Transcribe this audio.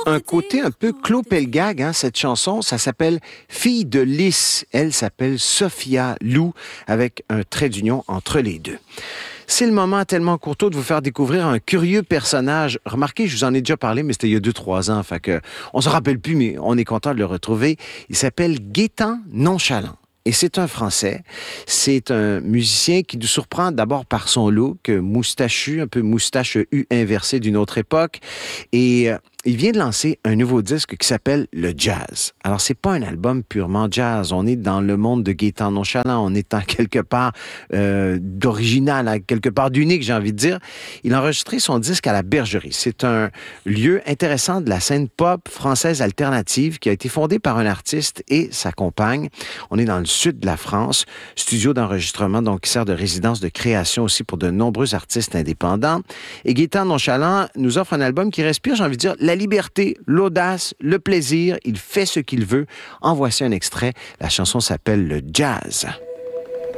un côté un peu Clopelgag, hein, cette chanson. Ça s'appelle Fille de Lys. Elle s'appelle Sophia Lou, avec un trait d'union entre les deux. C'est le moment tellement courtois de vous faire découvrir un curieux personnage. Remarquez, je vous en ai déjà parlé, mais c'était il y a 2-3 ans. Fait que on se rappelle plus, mais on est content de le retrouver. Il s'appelle Gaétan Nonchalant. Et c'est un Français. C'est un musicien qui nous surprend d'abord par son look moustachu, un peu moustache U inversée d'une autre époque. Et il vient de lancer un nouveau disque qui s'appelle Le Jazz. Alors, c'est pas un album purement jazz. On est dans le monde de Gaétan Nonchalant. On est en quelque part d'original, quelque part d'unique, j'ai envie de dire. Il a enregistré son disque à la Bergerie. C'est un lieu intéressant de la scène pop française alternative qui a été fondé par un artiste et sa compagne. On est dans le sud de la France. Studio d'enregistrement, donc, qui sert de résidence de création aussi pour de nombreux artistes indépendants. Et Gaétan Nonchalant nous offre un album qui respire, j'ai envie de dire, la liberté, l'audace, le plaisir. Il fait ce qu'il veut. En voici un extrait. La chanson s'appelle Le Jazz.